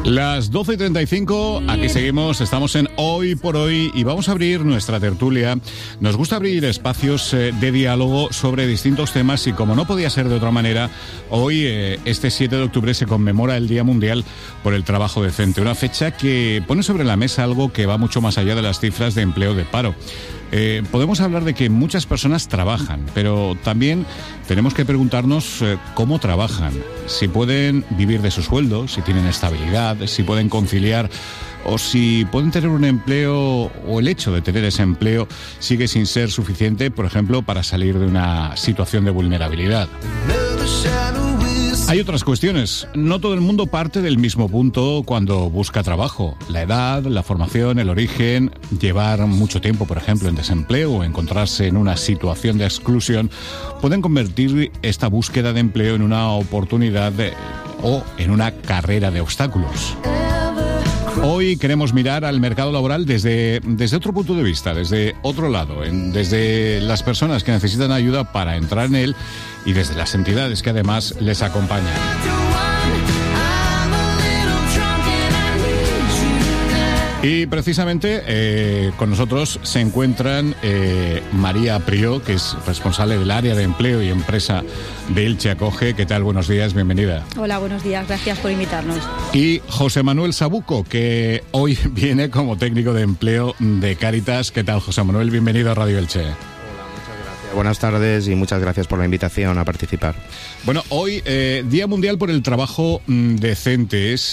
Las 12:35, aquí seguimos, estamos en Hoy por Hoy y vamos a abrir nuestra tertulia. Nos gusta abrir espacios de diálogo sobre distintos temas y como no podía ser de otra manera, hoy, este 7 de octubre, se conmemora el Día Mundial por el Trabajo Decente, una fecha que pone sobre la mesa algo que va mucho más allá de las cifras de empleo de paro. Podemos hablar de que muchas personas trabajan, pero también tenemos que preguntarnos cómo trabajan, si pueden vivir de su sueldo, si tienen estabilidad, si pueden conciliar o si pueden tener un empleo o el hecho de tener ese empleo sigue sin ser suficiente, por ejemplo, para salir de una situación de vulnerabilidad. Hay otras cuestiones. No todo el mundo parte del mismo punto cuando busca trabajo. La edad, la formación, el origen, llevar mucho tiempo, por ejemplo, en desempleo o encontrarse en una situación de exclusión pueden convertir esta búsqueda de empleo en una oportunidad o en una carrera de obstáculos. Hoy queremos mirar al mercado laboral desde otro punto de vista, desde otro lado, desde las personas que necesitan ayuda para entrar en él y desde las entidades que además les acompañan. Y precisamente con nosotros se encuentran María Prió, que es responsable del área de empleo y empresa de Elche Acoge. ¿Qué tal? Buenos días, bienvenida. Hola, buenos días, gracias por invitarnos. Y José Manuel Sabuco, que hoy viene como técnico de empleo de Cáritas. ¿Qué tal, José Manuel? Bienvenido a Radio Elche. Buenas tardes y muchas gracias por la invitación a participar. Bueno, hoy, Día Mundial por el Trabajo Decente. Es,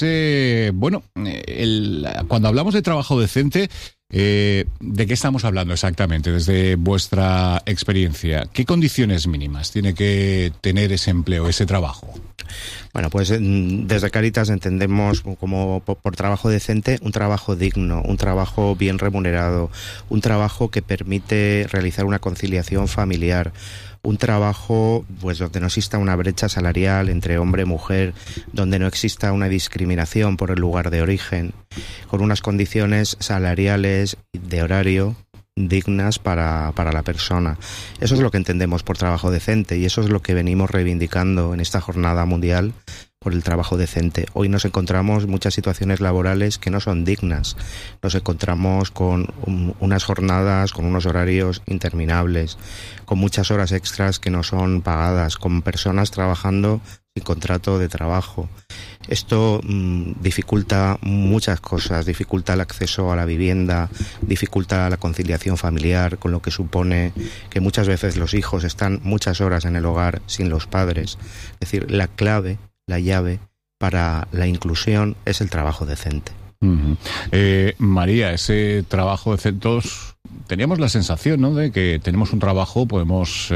cuando hablamos de trabajo decente, ¿de qué estamos hablando exactamente desde vuestra experiencia? ¿Qué condiciones mínimas tiene que tener ese empleo, ese trabajo? Bueno, pues desde Cáritas entendemos como por trabajo decente un trabajo digno, un trabajo bien remunerado, un trabajo que permite realizar una conciliación familiar, un trabajo pues donde no exista una brecha salarial entre hombre y mujer, donde no exista una discriminación por el lugar de origen, con unas condiciones salariales de horario dignas para la persona. Eso es lo que entendemos por trabajo decente y eso es lo que venimos reivindicando en esta jornada mundial por el trabajo decente. Hoy nos encontramos muchas situaciones laborales que no son dignas. Nos encontramos con unas jornadas, con unos horarios interminables, con muchas horas extras que no son pagadas, con personas trabajando sin contrato de trabajo. Esto dificulta muchas cosas, dificulta el acceso a la vivienda, dificulta la conciliación familiar, con lo que supone que muchas veces los hijos están muchas horas en el hogar sin los padres. Es decir, la clave, la llave para la inclusión es el trabajo decente. Uh-huh. María, ese trabajo decente, todos teníamos la sensación, ¿no?, de que tenemos un trabajo, podemos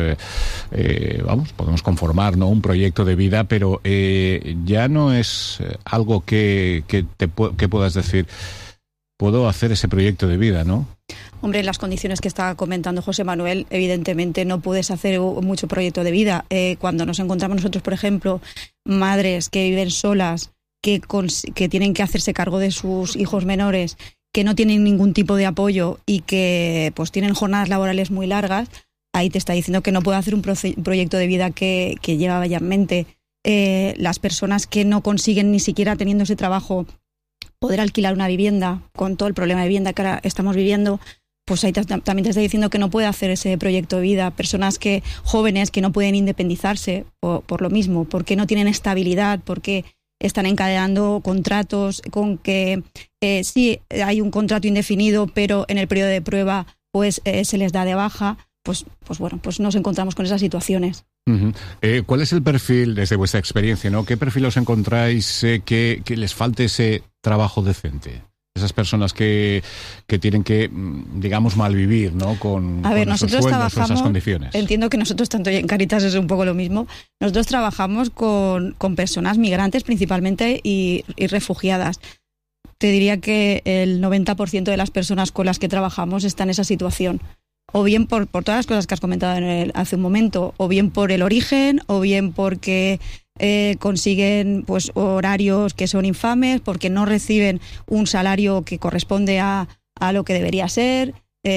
conformar, ¿no?, un proyecto de vida, pero ya no es algo que puedas decir, puedo hacer ese proyecto de vida, ¿no? Hombre, en las condiciones que está comentando José Manuel, evidentemente no puedes hacer mucho proyecto de vida. Cuando nos encontramos nosotros, por ejemplo, madres que viven solas, que tienen que hacerse cargo de sus hijos menores, que no tienen ningún tipo de apoyo y que pues tienen jornadas laborales muy largas, ahí te está diciendo que no puede hacer un proyecto de vida que lleva ya en mente. Las personas que no consiguen ni siquiera teniendo ese trabajo poder alquilar una vivienda, con todo el problema de vivienda que ahora estamos viviendo, pues ahí también te está diciendo que no puede hacer ese proyecto de vida. Personas jóvenes que no pueden independizarse por lo mismo, porque no tienen estabilidad, porque están encadenando contratos con que sí hay un contrato indefinido, pero en el periodo de prueba pues se les da de baja. Pues nos encontramos con esas situaciones. Uh-huh. ¿Cuál es el perfil, desde vuestra experiencia, ¿no? ¿Qué perfil os encontráis que les falte ese trabajo decente? Esas personas que tienen que, digamos, malvivir, ¿no?, con esos sueldos o esas condiciones. Entiendo que nosotros, tanto en Cáritas, es un poco lo mismo. Nosotros trabajamos con personas migrantes principalmente y refugiadas. Te diría que el 90% de las personas con las que trabajamos están en esa situación. O bien por todas las cosas que has comentado hace un momento, o bien por el origen, o bien porque consiguen pues horarios que son infames, porque no reciben un salario que corresponde a lo que debería ser.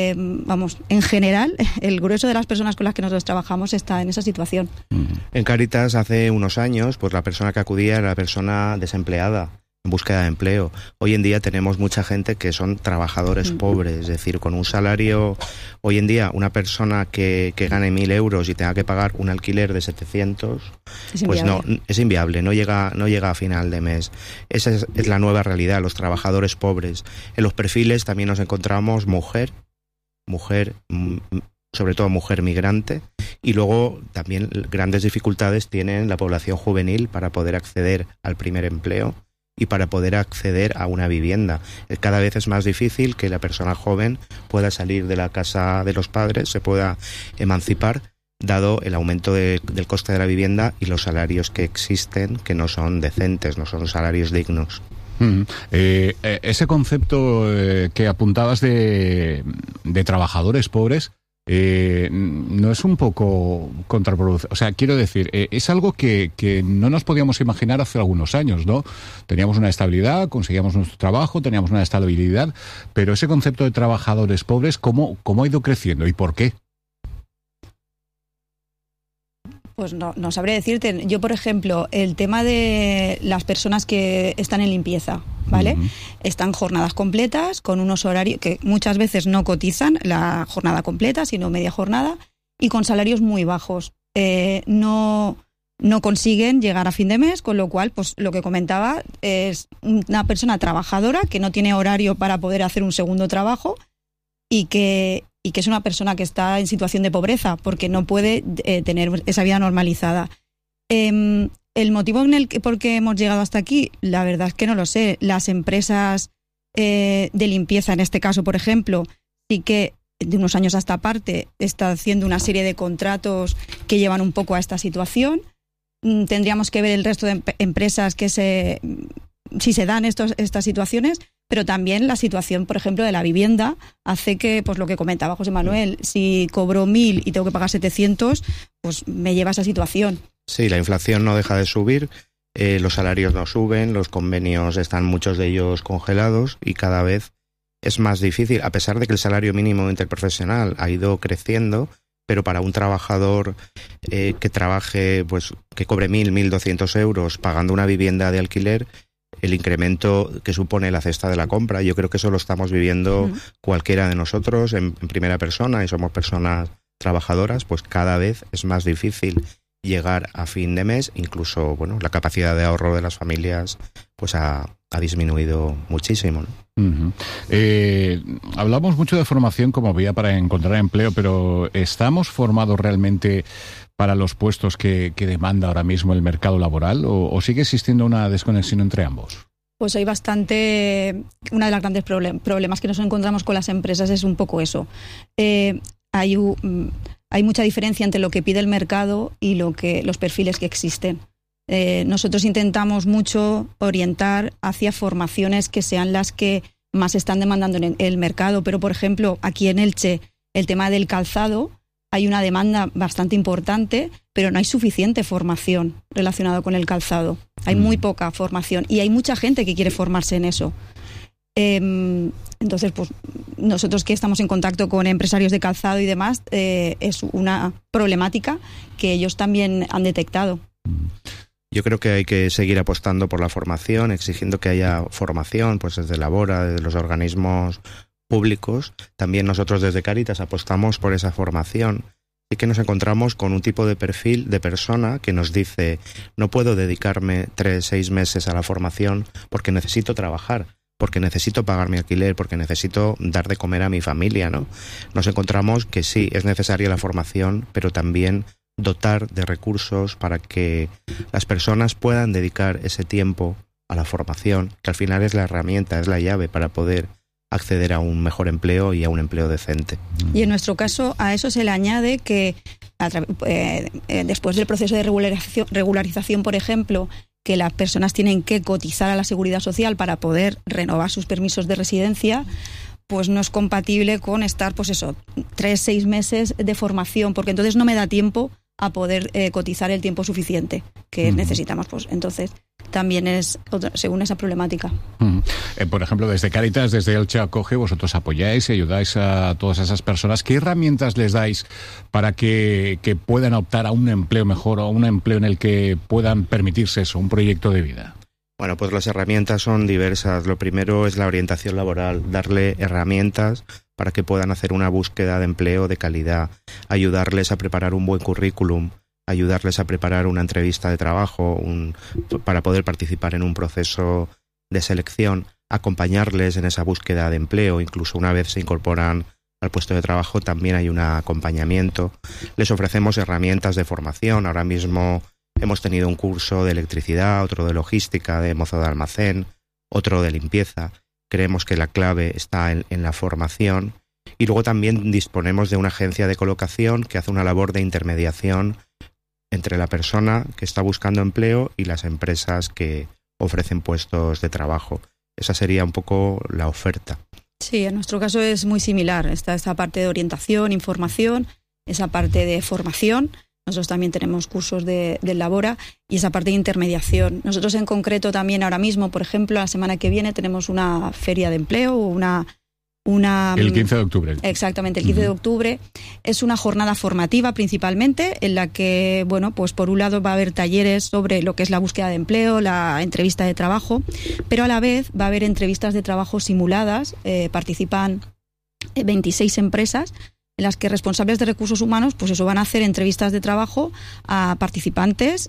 En general, el grueso de las personas con las que nosotros trabajamos está en esa situación. En Cáritas hace unos años, pues la persona que acudía era la persona desempleada. en búsqueda de empleo. Hoy en día tenemos mucha gente que son trabajadores pobres, es decir, con un salario, hoy en día una persona que gane 1.000 euros y tenga que pagar un alquiler de 700, pues no, es inviable, no llega a final de mes. Esa es la nueva realidad, los trabajadores pobres. En los perfiles también nos encontramos mujer, sobre todo mujer migrante, y luego también grandes dificultades tienen la población juvenil para poder acceder al primer empleo y para poder acceder a una vivienda. Cada vez es más difícil que la persona joven pueda salir de la casa de los padres, se pueda emancipar, dado el aumento del coste de la vivienda y los salarios que existen, que no son decentes, no son salarios dignos. Ese concepto que apuntabas de trabajadores pobres, ¿no es un poco contraproducente? O sea, quiero decir, es algo que no nos podíamos imaginar hace algunos años, ¿no? Teníamos una estabilidad, conseguíamos nuestro trabajo, teníamos una estabilidad, pero ese concepto de trabajadores pobres, ¿cómo ha ido creciendo y por qué? Pues no sabría decirte. Yo, por ejemplo, el tema de las personas que están en limpieza, ¿vale? Están jornadas completas, con unos horarios que muchas veces no cotizan la jornada completa, sino media jornada, y con salarios muy bajos. No consiguen llegar a fin de mes, con lo cual, pues lo que comentaba, es una persona trabajadora que no tiene horario para poder hacer un segundo trabajo y que es una persona que está en situación de pobreza porque no puede tener esa vida normalizada. El motivo por qué hemos llegado hasta aquí, la verdad es que no lo sé. Las empresas de limpieza, en este caso, por ejemplo, sí que de unos años a esta parte está haciendo una serie de contratos que llevan un poco a esta situación. Tendríamos que ver el resto de empresas si se dan estas situaciones, pero también la situación, por ejemplo, de la vivienda hace que, pues lo que comentaba José Manuel, si cobro 1.000 y tengo que pagar 700, pues me lleva a esa situación. Sí, la inflación no deja de subir, los salarios no suben, los convenios están muchos de ellos congelados y cada vez es más difícil, a pesar de que el salario mínimo interprofesional ha ido creciendo, pero para un trabajador que trabaje, pues que cobre 1.200 euros pagando una vivienda de alquiler, el incremento que supone la cesta de la compra, yo creo que eso lo estamos viviendo cualquiera de nosotros en primera persona y somos personas trabajadoras, pues cada vez es más difícil llegar a fin de mes, incluso bueno, la capacidad de ahorro de las familias pues ha disminuido muchísimo, ¿no? Hablamos mucho de formación como vía para encontrar empleo, pero ¿estamos formados realmente para los puestos que demanda ahora mismo el mercado laboral o sigue existiendo una desconexión entre ambos? Pues hay bastante. Una de las grandes problemas que nos encontramos con las empresas es un poco eso. Hay mucha diferencia entre lo que pide el mercado y los perfiles que existen. Nosotros intentamos mucho orientar hacia formaciones que sean las que más están demandando en el mercado, pero por ejemplo aquí en Elche el tema del calzado hay una demanda bastante importante, pero no hay suficiente formación relacionada con el calzado. Hay muy poca formación y hay mucha gente que quiere formarse en eso. Entonces, pues nosotros que estamos en contacto con empresarios de calzado y demás, es una problemática que ellos también han detectado. Yo creo que hay que seguir apostando por la formación, exigiendo que haya formación, pues desde Labora, desde los organismos públicos. También nosotros desde Cáritas apostamos por esa formación. Y que nos encontramos con un tipo de perfil de persona que nos dice: no puedo dedicarme 3-6 meses a la formación porque necesito trabajar, porque necesito pagar mi alquiler, porque necesito dar de comer a mi familia, ¿no? Nos encontramos que sí, es necesaria la formación, pero también dotar de recursos para que las personas puedan dedicar ese tiempo a la formación, que al final es la herramienta, es la llave para poder acceder a un mejor empleo y a un empleo decente. Y en nuestro caso, a eso se le añade que después del proceso de regularización, por ejemplo, que las personas tienen que cotizar a la Seguridad Social para poder renovar sus permisos de residencia, pues no es compatible con estar, pues eso, 3-6 meses de formación, porque entonces no me da tiempo a poder cotizar el tiempo suficiente que necesitamos. Pues entonces también es según esa problemática. Por ejemplo, desde Cáritas, desde Elche Acoge, vosotros apoyáis y ayudáis a todas esas personas. ¿Qué herramientas les dais para que puedan optar a un empleo mejor o a un empleo en el que puedan permitirse eso, un proyecto de vida? Bueno, pues las herramientas son diversas. Lo primero es la orientación laboral, darle herramientas para que puedan hacer una búsqueda de empleo de calidad, ayudarles a preparar un buen currículum, ayudarles a preparar una entrevista de trabajo para poder participar en un proceso de selección, acompañarles en esa búsqueda de empleo, incluso una vez se incorporan al puesto de trabajo también hay un acompañamiento. Les ofrecemos herramientas de formación. Ahora mismo hemos tenido un curso de electricidad, otro de logística, de mozo de almacén, otro de limpieza. Creemos que la clave está en la formación. Y luego también disponemos de una agencia de colocación que hace una labor de intermediación entre la persona que está buscando empleo y las empresas que ofrecen puestos de trabajo. Esa sería un poco la oferta. Sí, en nuestro caso es muy similar. Está esta parte de orientación, información, esa parte de formación. Nosotros también tenemos cursos de Labora y esa parte de intermediación. Nosotros en concreto también ahora mismo, por ejemplo, la semana que viene tenemos una feria de empleo, el 15 de octubre. Exactamente, el 15 de octubre. Es una jornada formativa principalmente en la que, bueno, pues por un lado va a haber talleres sobre lo que es la búsqueda de empleo, la entrevista de trabajo, pero a la vez va a haber entrevistas de trabajo simuladas. Participan 26 empresas en las que responsables de recursos humanos pues eso van a hacer entrevistas de trabajo a participantes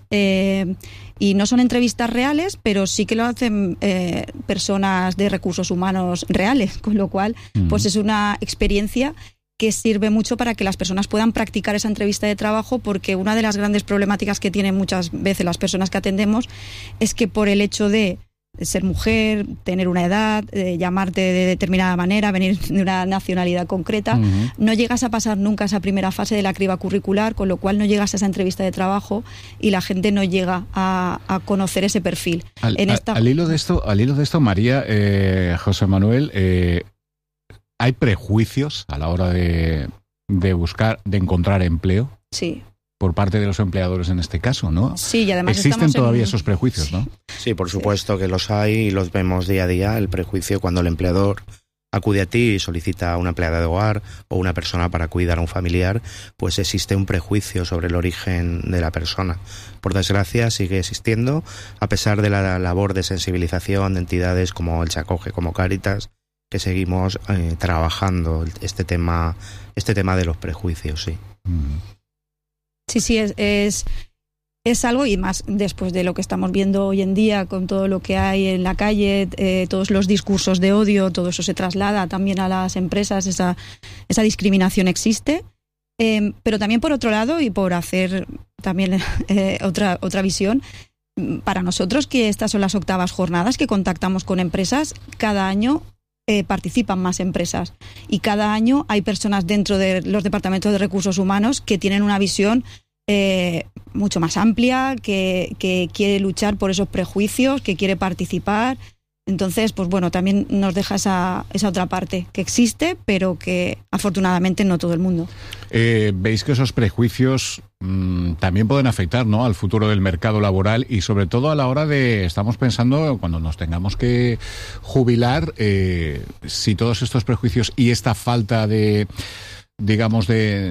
y no son entrevistas reales, pero sí que lo hacen personas de recursos humanos reales, con lo cual pues es una experiencia que sirve mucho para que las personas puedan practicar esa entrevista de trabajo, porque una de las grandes problemáticas que tienen muchas veces las personas que atendemos es que por el hecho de ser mujer, tener una edad, llamarte de determinada manera, venir de una nacionalidad concreta, no llegas a pasar nunca esa primera fase de la criba curricular, con lo cual no llegas a esa entrevista de trabajo y la gente no llega a conocer ese perfil. Al hilo de esto, María, José Manuel, ¿hay prejuicios a la hora de encontrar empleo? Sí. Por parte de los empleadores en este caso, ¿no? Sí, y además existen todavía esos prejuicios, ¿no? Sí, por supuesto que los hay y los vemos día a día. El prejuicio cuando el empleador acude a ti y solicita a una empleada de hogar o una persona para cuidar a un familiar, pues existe un prejuicio sobre el origen de la persona. Por desgracia sigue existiendo, a pesar de la labor de sensibilización de entidades como el Chacoge, como Cáritas, que seguimos trabajando este tema de los prejuicios, sí. Sí, es algo, y más después de lo que estamos viendo hoy en día con todo lo que hay en la calle, todos los discursos de odio, todo eso se traslada también a las empresas, esa discriminación existe. Pero también por otro lado, y por hacer también otra visión, para nosotros que estas son las 8ª jornadas que contactamos con empresas, cada año participan más empresas y cada año hay personas dentro de los departamentos de recursos humanos que tienen una visión mucho más amplia, que quiere luchar por esos prejuicios, que quiere participar. Entonces, pues bueno, también nos deja esa otra parte que existe, pero que afortunadamente no todo el mundo. Veis que esos prejuicios también pueden afectar, ¿no?, al futuro del mercado laboral y sobre todo a la hora de, estamos pensando, cuando nos tengamos que jubilar, si todos estos prejuicios y esta falta de, digamos,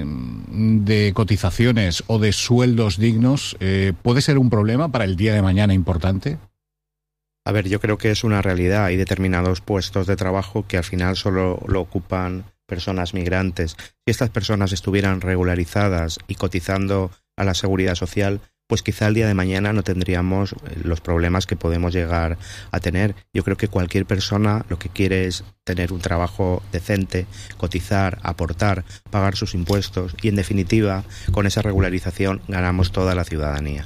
de cotizaciones o de sueldos dignos, ¿puede ser un problema para el día de mañana importante? A ver, yo creo que es una realidad. Hay determinados puestos de trabajo que al final solo lo ocupan personas migrantes. Si estas personas estuvieran regularizadas y cotizando a la seguridad social, pues quizá el día de mañana no tendríamos los problemas que podemos llegar a tener. Yo creo que cualquier persona lo que quiere es tener un trabajo decente, cotizar, aportar, pagar sus impuestos y, en definitiva, con esa regularización ganamos toda la ciudadanía.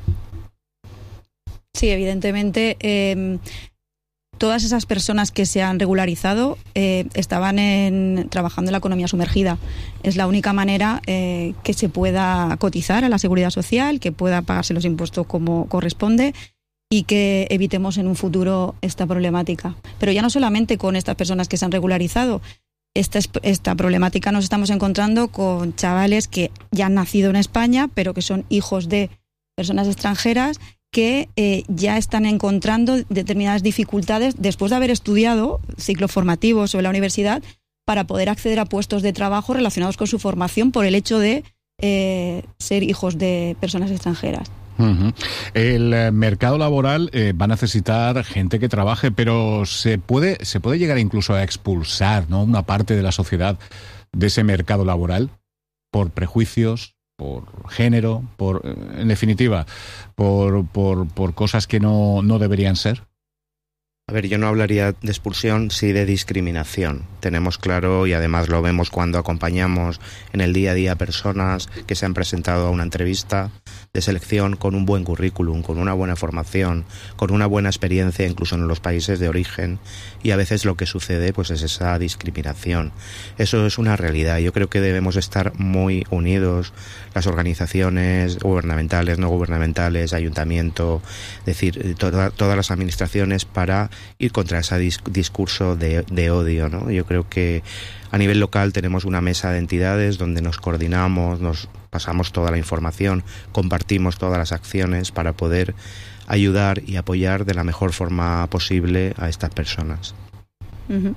Sí, evidentemente, todas esas personas que se han regularizado estaban trabajando en la economía sumergida. Es la única manera que se pueda cotizar a la seguridad social, que pueda pagarse los impuestos como corresponde y que evitemos en un futuro esta problemática. Pero ya no solamente con estas personas que se han regularizado. Esta problemática nos estamos encontrando con chavales que ya han nacido en España, pero que son hijos de personas extranjeras que ya están encontrando determinadas dificultades después de haber estudiado ciclos formativos sobre la universidad para poder acceder a puestos de trabajo relacionados con su formación por el hecho de ser hijos de personas extranjeras. Uh-huh. El mercado laboral va a necesitar gente que trabaje, pero se puede llegar incluso a expulsar, ¿no?, una parte de la sociedad de ese mercado laboral por prejuicios, por género, en definitiva, por cosas que no deberían ser. A ver, yo no hablaría de expulsión, sí de discriminación. Tenemos claro, y además lo vemos cuando acompañamos en el día a día personas que se han presentado a una entrevista de selección con un buen currículum, con una buena formación, con una buena experiencia incluso en los países de origen, y a veces lo que sucede pues es esa discriminación. Eso es una realidad. Yo creo que debemos estar muy unidos, las organizaciones gubernamentales, no gubernamentales, ayuntamiento, es decir, todas las administraciones, para ir contra ese discurso de odio, ¿no? Yo creo que a nivel local tenemos una mesa de entidades donde nos coordinamos, nos pasamos toda la información, compartimos todas las acciones para poder ayudar y apoyar de la mejor forma posible a estas personas. Uh-huh.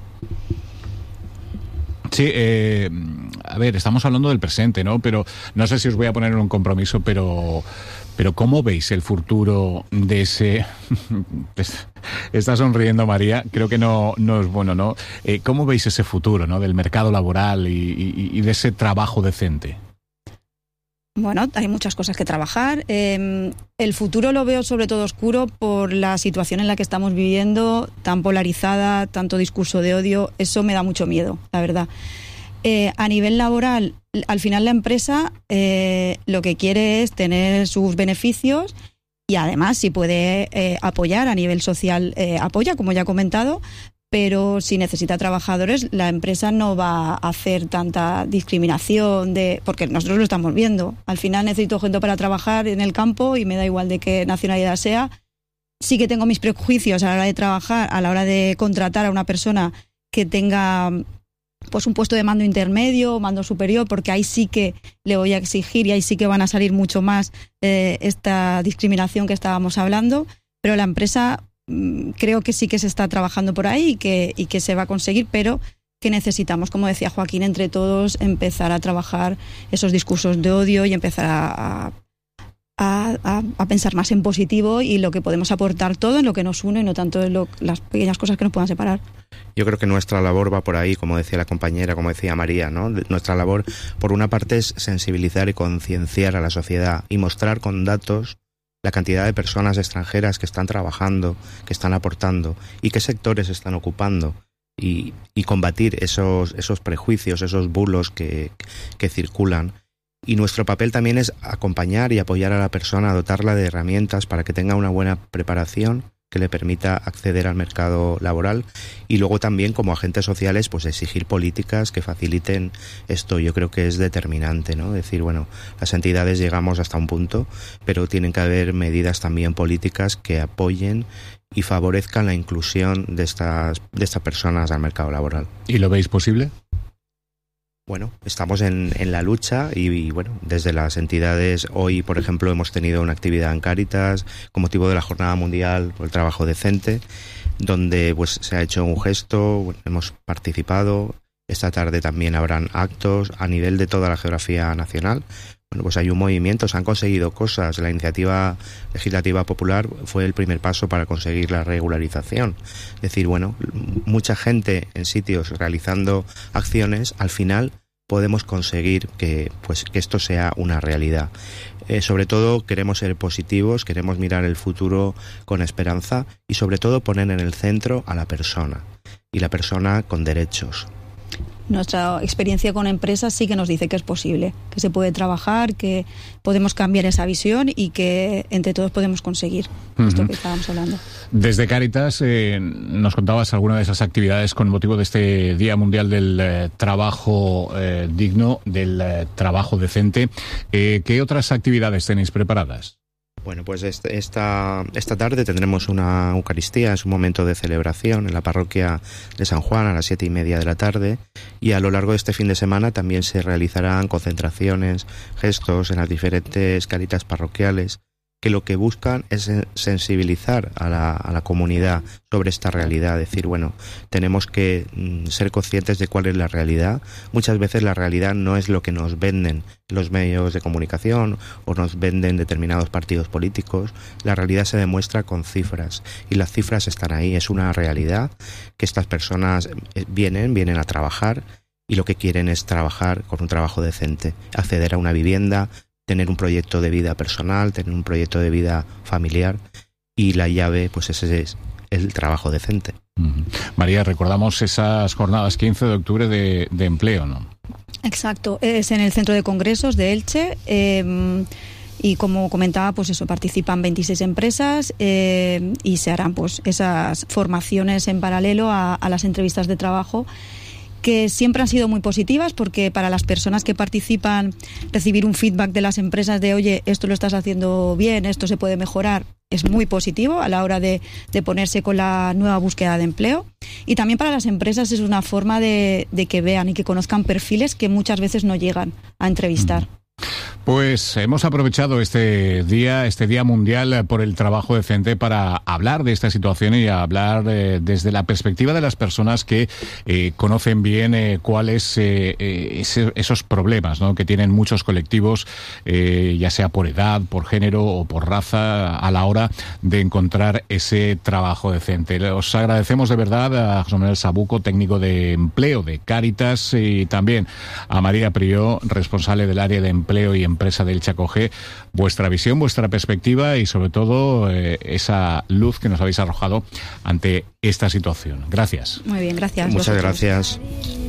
Sí, a ver, estamos hablando del presente, ¿no? Pero no sé si os voy a poner en un compromiso, pero ¿cómo veis el futuro de ese...? Está sonriendo María, creo que no es bueno, ¿no? ¿Cómo veis ese futuro, ¿no?, del mercado laboral y de ese trabajo decente? Bueno, hay muchas cosas que trabajar. El futuro lo veo sobre todo oscuro por la situación en la que estamos viviendo, tan polarizada, tanto discurso de odio. Eso me da mucho miedo, la verdad. A nivel laboral, al final la empresa lo que quiere es tener sus beneficios y además si puede apoyar a nivel social, apoya, como ya he comentado, pero si necesita trabajadores, la empresa no va a hacer tanta discriminación, porque nosotros lo estamos viendo. Al final necesito gente para trabajar en el campo y me da igual de qué nacionalidad sea. Sí que tengo mis prejuicios a la hora de trabajar, a la hora de contratar a una persona que tenga pues un puesto de mando intermedio, mando superior, porque ahí sí que le voy a exigir y ahí sí que van a salir mucho más esta discriminación que estábamos hablando, pero la empresa creo que sí que se está trabajando por ahí y que se va a conseguir, pero que necesitamos, como decía Joaquín, entre todos empezar a trabajar esos discursos de odio y empezar a pensar más en positivo y lo que podemos aportar todo en lo que nos une y no tanto en las pequeñas cosas que nos puedan separar. Yo creo que nuestra labor va por ahí, como decía la compañera, como decía María, ¿no? Nuestra labor, por una parte, es sensibilizar y concienciar a la sociedad y mostrar con datos la cantidad de personas extranjeras que están trabajando, que están aportando y qué sectores están ocupando y combatir esos prejuicios, esos bulos que circulan. Y nuestro papel también es acompañar y apoyar a la persona, dotarla de herramientas para que tenga una buena preparación que le permita acceder al mercado laboral, y luego también como agentes sociales pues exigir políticas que faciliten esto. Yo creo que es determinante, ¿no? Decir, bueno, las entidades llegamos hasta un punto, pero tienen que haber medidas también políticas que apoyen y favorezcan la inclusión de estas personas al mercado laboral. ¿Y lo veis posible? Bueno, estamos en la lucha y bueno, desde las entidades, hoy por ejemplo hemos tenido una actividad en Cáritas con motivo de la Jornada Mundial por el Trabajo Decente, donde pues se ha hecho un gesto, bueno, hemos participado. Esta tarde también habrán actos a nivel de toda la geografía nacional. Bueno, pues hay un movimiento, se han conseguido cosas. La iniciativa legislativa popular fue el primer paso para conseguir la regularización. Es decir, bueno, mucha gente en sitios realizando acciones, al final podemos conseguir que esto sea una realidad. Sobre todo queremos ser positivos, queremos mirar el futuro con esperanza y sobre todo poner en el centro a la persona y la persona con derechos. Nuestra experiencia con empresas sí que nos dice que es posible, que se puede trabajar, que podemos cambiar esa visión y que entre todos podemos conseguir esto que estábamos hablando. Desde Cáritas nos contabas alguna de esas actividades con motivo de este Día Mundial del Trabajo Digno, del Trabajo Decente. ¿Qué otras actividades tenéis preparadas? Bueno, pues esta tarde tendremos una Eucaristía, es un momento de celebración en la parroquia de San Juan a las 7:30 de la tarde, y a lo largo de este fin de semana también se realizarán concentraciones, gestos en las diferentes Cáritas parroquiales que lo que buscan es sensibilizar a la comunidad sobre esta realidad, decir, bueno, tenemos que ser conscientes de cuál es la realidad. Muchas veces la realidad no es lo que nos venden los medios de comunicación o nos venden determinados partidos políticos. La realidad se demuestra con cifras y las cifras están ahí. Es una realidad que estas personas vienen a trabajar y lo que quieren es trabajar con un trabajo decente, acceder a una vivienda, tener un proyecto de vida personal, tener un proyecto de vida familiar, y la llave, pues ese es el trabajo decente. María, recordamos esas jornadas 15 de octubre de empleo, ¿no? Exacto, es en el Centro de Congresos de Elche, y como comentaba, pues eso, participan 26 empresas y se harán pues esas formaciones en paralelo a las entrevistas de trabajo, que siempre han sido muy positivas, porque para las personas que participan, recibir un feedback de las empresas de, oye, esto lo estás haciendo bien, esto se puede mejorar, es muy positivo a la hora de ponerse con la nueva búsqueda de empleo. Y también para las empresas es una forma de que vean y que conozcan perfiles que muchas veces no llegan a entrevistar. Pues hemos aprovechado este día mundial por el trabajo decente para hablar de esta situación y hablar desde la perspectiva de las personas que conocen bien cuáles esos problemas, ¿no?, que tienen muchos colectivos, ya sea por edad, por género o por raza, a la hora de encontrar ese trabajo decente. Os agradecemos de verdad a José Manuel Sabuco, técnico de empleo de Cáritas, y también a María Prió, responsable del área de empleo y empresa del Elche Acoge, vuestra visión, vuestra perspectiva y sobre todo esa luz que nos habéis arrojado ante esta situación. Gracias. Muy bien, gracias. Muchas gracias.